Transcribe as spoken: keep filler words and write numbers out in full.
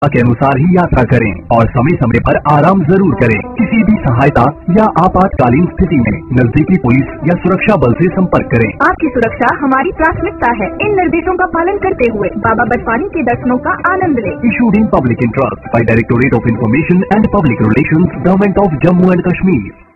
के अनुसार ही यात्रा करें और समय समय पर आराम जरूर करें। किसी भी सहायता या आपातकालीन स्थिति में नजदीकी पुलिस या सुरक्षा बल से संपर्क करें। आपकी सुरक्षा हमारी प्राथमिकता है। इन निर्देशों का पालन करते हुए बाबा बर्फानी के दर्शनों का आनंद लें। Issued in public interest by directorate of information and public relations, government of Jammu and Kashmir.